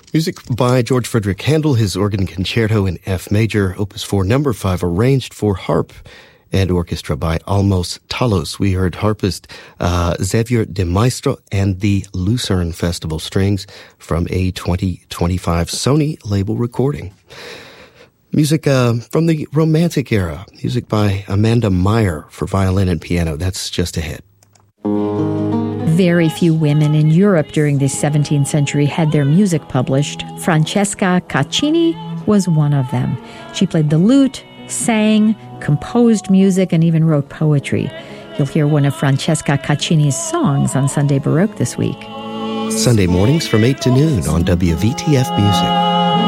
Music by George Frederick Handel, his organ concerto in F major, Opus 4, number 5, arranged for harp and orchestra by Almos Talos. We heard harpist Xavier de Maestro and the Lucerne Festival Strings from a 2025 Sony label recording. Music from the Romantic era, music by Amanda Meyer for violin and piano. That's just a hit. Very few women in Europe during the 17th century had their music published. Francesca Caccini was one of them. She played the lute, sang, composed music, and even wrote poetry. You'll hear one of Francesca Caccini's songs on Sunday Baroque this week. Sunday mornings from 8 to noon on WVTF Music.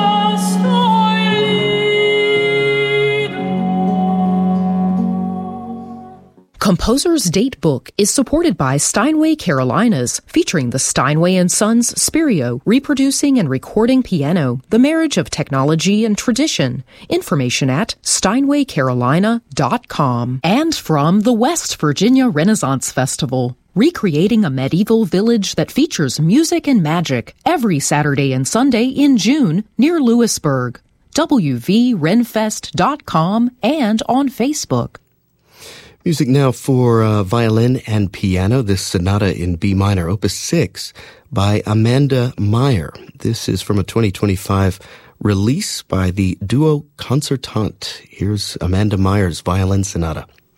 Composer's Date Book is supported by Steinway Carolinas, featuring the Steinway & Sons Spirio, reproducing and recording piano, the marriage of technology and tradition. Information at steinwaycarolina.com. And from the West Virginia Renaissance Festival, recreating a medieval village that features music and magic every Saturday and Sunday in June near Lewisburg. wvrenfest.com and on Facebook. Music now for violin and piano. This sonata in B minor, Opus 6, by Amanda Meyer. This is from a 2025 release by the Duo Concertante. Here's Amanda Meyer's violin sonata.